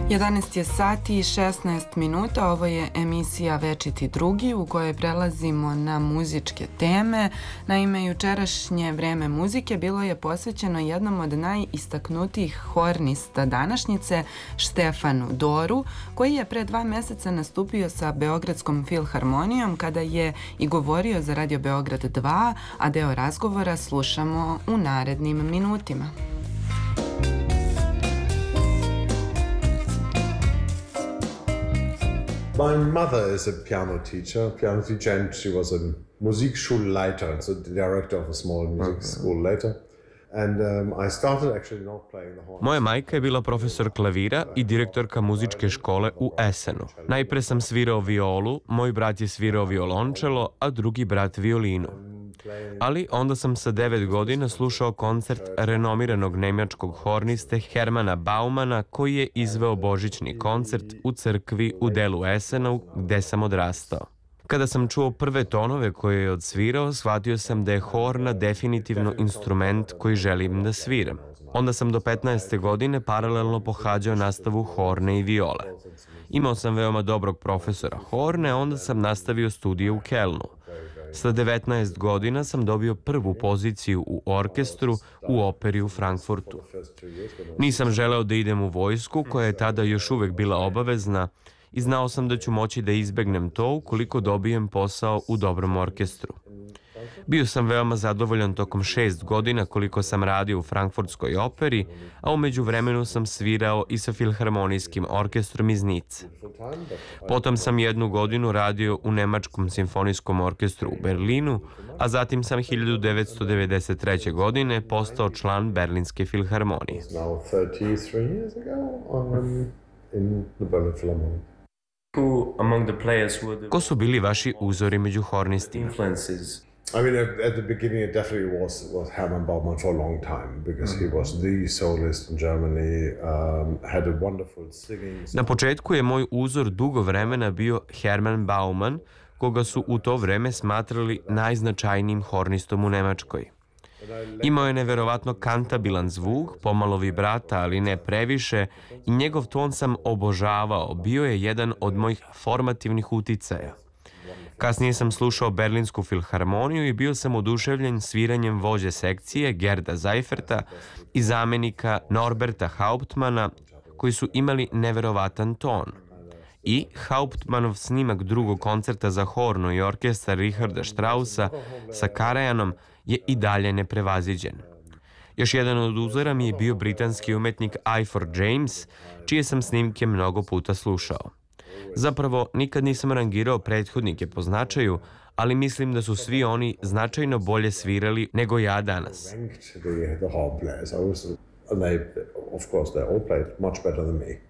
11 je sati i 16 minuta, ovo je emisija Večiti drugi u kojoj prelazimo na muzičke teme. Naime, jučerašnje vreme muzike bilo je posvećeno jednom od najistaknutijih hornista današnjice, Štefanu Doru, koji je pre 2 meseca nastupio sa Beogradskom filharmonijom kada je i govorio za Radio Beograd 2, a deo razgovora slušamo u narednim minutima. My mother is a piano teacher, and she was a Musikschulleiter, so the director of a small music school later. And I started actually not playing the horn. Moja majka je bila profesor klavira i direktorka muzičke škole u Essenu. Najpre sam svirao violu, moj brat je svirao violončelo, a drugi brat violinu. Ali onda sam sa 9 godina slušao koncert renomiranog nemačkog horniste Hermana Baumana, koji je izveo božićni koncert u crkvi u delu Essenu gde sam odrastao. Kada sam čuo prve tonove koje je odsvirao, shvatio sam da je horna definitivno instrument koji želim da sviram. Onda sam do 15. godine paralelno pohađao nastavu horne i viole. Imao sam veoma dobrog profesora horne, onda sam nastavio studije u Kelnu. Sa 19 godina sam dobio prvu poziciju u orkestru u operi u Frankfurtu. Nisam želeo da idem u vojsku, koja je tada još uvek bila obavezna, i znao sam da ću moći da izbegnem to ukoliko dobijem posao u dobrom orkestru. Bio sam veoma zadovoljan tokom 6 godina koliko sam radio u Frankfurtskoj operi, a u međuvremenu sam svirao i sa filharmonijskim orkestrom iz Nice. Potom sam 1 godinu radio u Nemačkom simfonijskom orkestru u Berlinu, a zatim sam 1993. godine postao član Berlinske filharmonije. Ko su bili vaši uzori među hornistima? I mean, at the beginning, it definitely was Hermann Baumann for a long time, because he was the soloist in Germany, had a wonderful singing. Na početku je moj uzor dugo vremena bio Hermann Baumann, koga su u to vreme smatrali najznačajnijim hornistom u Nemačkoj. Imao je neverovatno kantabilan zvuk, pomalo vibrata, ali ne previše, i njegov ton sam obožavao, bio je jedan od mojih formativnih uticaja. Kasnije sam slušao Berlinsku filharmoniju i bio sam oduševljen sviranjem vođe sekcije Gerda Seiferta i zamenika Norberta Hauptmana, koji su imali neverovatan ton. I Hauptmanov snimak drugog koncerta za hornu i orkestar Richarda Straussa sa Karajanom je i dalje neprevaziđen. Još jedan od uzora mi je bio britanski umetnik Ifor James, čije sam snimke mnogo puta slušao. Zapravo, nikad nisam rangirao prethodnike po značaju, ali mislim da su svi oni značajno bolje svirali nego ja danas. Of course, they all played much better than me.